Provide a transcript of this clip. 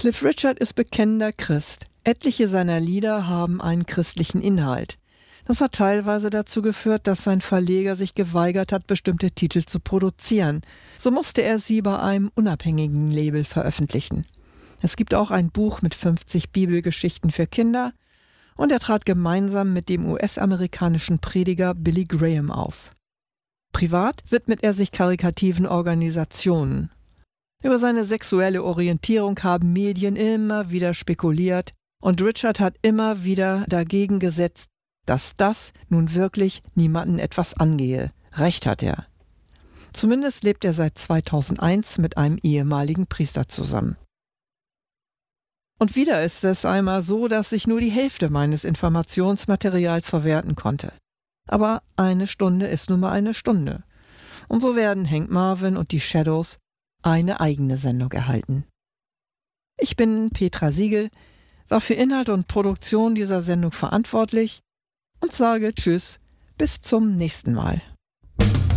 Cliff Richard ist bekennender Christ. Etliche seiner Lieder haben einen christlichen Inhalt. Das hat teilweise dazu geführt, dass sein Verleger sich geweigert hat, bestimmte Titel zu produzieren. So musste er sie bei einem unabhängigen Label veröffentlichen. Es gibt auch ein Buch mit 50 Bibelgeschichten für Kinder und er trat gemeinsam mit dem US-amerikanischen Prediger Billy Graham auf. Privat widmet er sich karikativen Organisationen. Über seine sexuelle Orientierung haben Medien immer wieder spekuliert und Richard hat immer wieder dagegen gesetzt, dass das nun wirklich niemanden etwas angehe. Recht hat er. Zumindest lebt er seit 2001 mit einem ehemaligen Priester zusammen. Und wieder ist es einmal so, dass ich nur die Hälfte meines Informationsmaterials verwerten konnte. Aber eine Stunde ist nun mal eine Stunde. Und so werden Hank Marvin und die Shadows eine eigene Sendung erhalten. Ich bin Petra Siegel, war für Inhalt und Produktion dieser Sendung verantwortlich und sage Tschüss, bis zum nächsten Mal.